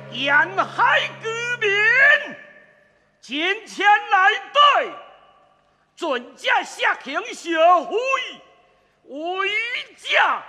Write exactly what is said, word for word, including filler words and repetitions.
沿海居民今天来对准家下庭社会，为家